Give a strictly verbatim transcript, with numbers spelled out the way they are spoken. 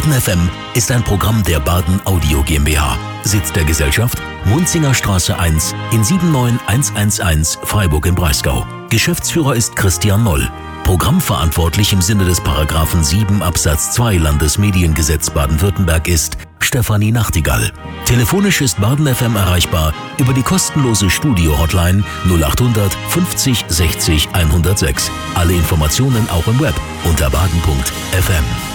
Baden F M ist ein Programm der Baden Audio GmbH. Sitz der Gesellschaft Munzinger Straße eins in sieben neun eins eins eins Freiburg im Breisgau. Geschäftsführer ist Christian Noll. Programmverantwortlich im Sinne des Paragraphen sieben Absatz zwei Landesmediengesetz Baden-Württemberg ist Stefanie Nachtigall. Telefonisch ist Baden F M erreichbar über die kostenlose Studio-Hotline null achthundert fünfzig sechzig hundertsechs. Alle Informationen auch im Web unter baden punkt f m.